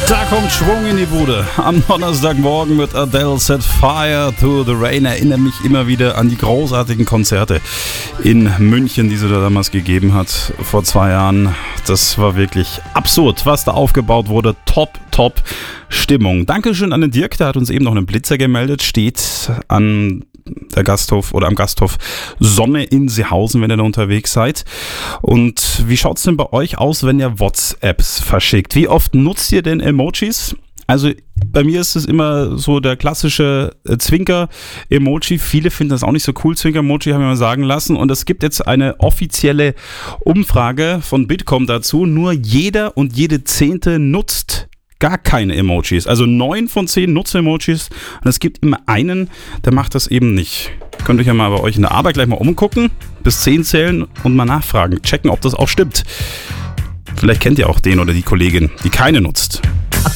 Da kommt Schwung in die Bude. Am Donnerstagmorgen mit Adele Set Fire to the Rain. Erinnere mich immer wieder an die großartigen Konzerte in München, die sie da damals gegeben hat, vor 2 Jahren. Das war wirklich absurd, was da aufgebaut wurde. Top Stimmung. Dankeschön an den Dirk, der hat uns eben noch einen Blitzer gemeldet. Steht an der Gasthof oder am Gasthof Sonne in Seehausen, wenn ihr da unterwegs seid. Und wie schaut es denn bei euch aus, wenn ihr WhatsApps verschickt? Wie oft nutzt ihr denn Emojis? Also bei mir ist es immer so der klassische Zwinker-Emoji. Viele finden das auch nicht so cool, Zwinker-Emoji, haben wir mal sagen lassen. Und es gibt jetzt eine offizielle Umfrage von Bitkom dazu. Nur jeder und jede 10. nutzt gar keine Emojis. Also 9 von 10 nutzen Emojis. Und es gibt immer einen, der macht das eben nicht. Könnt ihr euch ja mal bei euch in der Arbeit gleich mal umgucken, bis 10 zählen und mal nachfragen. Checken, ob das auch stimmt. Vielleicht kennt ihr auch den oder die Kollegin, die keine nutzt.